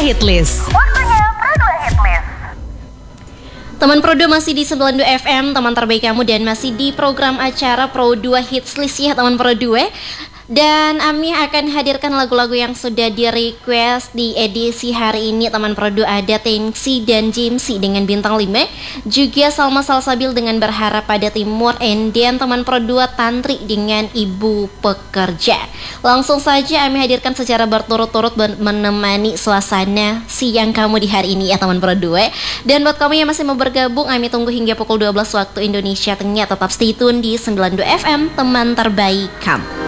Hitlist. Waktunya Pro 2 Hitlist. Teman Pro 2 masih di 92 FM, teman terbaik kamu, dan masih di program acara Pro 2 Hits List ya teman Pro 2. Dan Ami akan hadirkan lagu-lagu yang sudah di request di edisi hari ini. Teman Pro 2 ada Tengsi dan Jimsi dengan bintang 5, juga Salma Salsabil dengan Berharap Pada Timur, and then teman Pro 2 Tantri dengan Ibu Pekerja. Langsung saja Ami hadirkan secara berturut-turut menemani suasana siang kamu di hari ini ya teman Pro 2. Dan buat kamu yang masih mau bergabung, Ami tunggu hingga pukul 12 waktu Indonesia Tengah. Tetap stay tune di 92 FM, teman terbaik kamu.